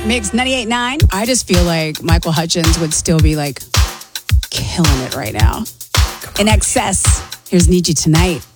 Mix 98.9. I just feel like Michael Hutchence would still be like killing it right now. In excess, here's Need You Tonight.